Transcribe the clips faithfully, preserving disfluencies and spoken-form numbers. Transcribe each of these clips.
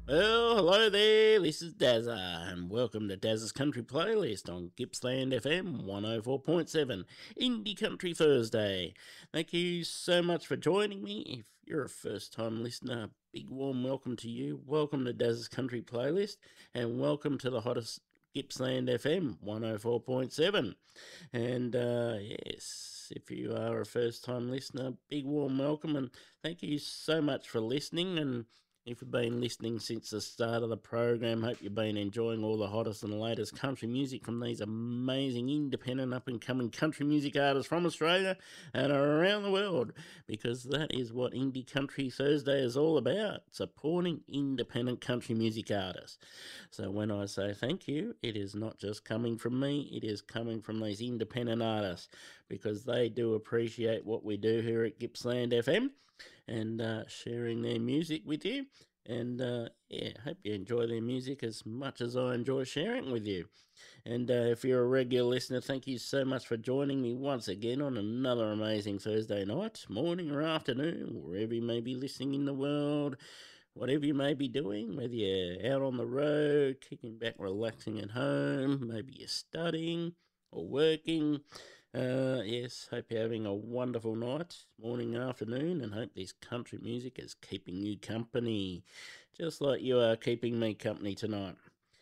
Well, hello there. This is Dazza, and welcome to Dazza's Country Playlist on Gippsland F M one oh four point seven, Indie Country Thursday. Thank you so much for joining me. If you're a first time listener, big warm welcome to you. Welcome to Dazza's Country Playlist, and welcome to the hottest Gippsland F M one oh four point seven. And uh, yes, if you are a first time listener, big warm welcome, and thank you so much for listening. And if you've been listening since the start of the program, hope you've been enjoying all the hottest and latest country music from these amazing independent up and coming country music artists from Australia and around the world, because that is what Indie Country Thursday is all about, supporting independent country music artists. So when I say thank you, it is not just coming from me, it is coming from these independent artists, because they do appreciate what we do here at Gippsland F M and uh, sharing their music with you. And uh, yeah, hope you enjoy their music as much as I enjoy sharing it with you. And uh, if you're a regular listener, thank you so much for joining me once again on another amazing Thursday night, morning or afternoon, wherever you may be listening in the world. Whatever you may be doing, whether you're out on the road, kicking back, relaxing at home, maybe you're studying or working. Uh, yes, hope you're having a wonderful night, morning, afternoon, and hope this country music is keeping you company, just like you are keeping me company tonight.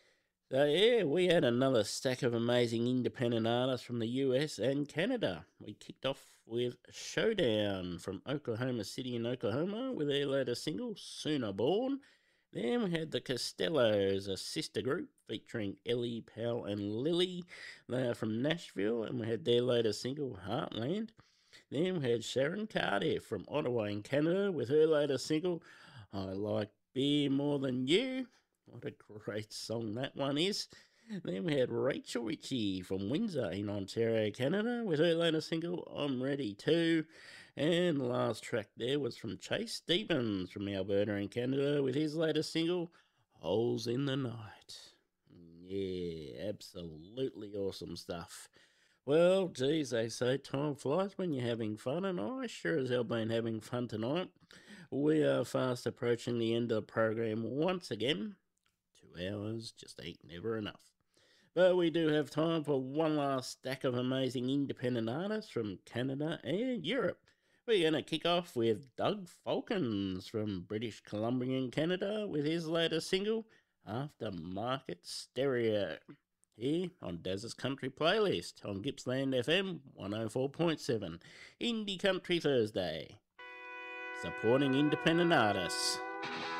So, yeah, we had another stack of amazing independent artists from the U S and Canada. We kicked off with Showdown from Oklahoma City in Oklahoma with their latest single, Sooner Born. Then we had the Costellos, a sister group featuring Ellie, Powell, and Lily. They are from Nashville, and we had their latest single, Heartland. Then we had Sharon Cardiff from Ottawa in Canada with her latest single, I Like Beer More Than You. What a great song that one is. Then we had Rachel Ritchie from Windsor in Ontario, Canada, with her latest single, I'm Ready Too. And the last track there was from Chase Stevens from Alberta in Canada with his latest single, Holes in the Night. Yeah, absolutely awesome stuff. Well, geez, they say time flies when you're having fun, and I sure as hell been having fun tonight. We are fast approaching the end of the program once again. Two hours just ain't never enough. But we do have time for one last stack of amazing independent artists from Canada and Europe. We're going to kick off with Doug Falkins from British Columbia in Canada with his latest single, Aftermarket Stereo, here on Daz's Country Playlist on Gippsland F M one oh four point seven, Indie Country Thursday, supporting independent artists.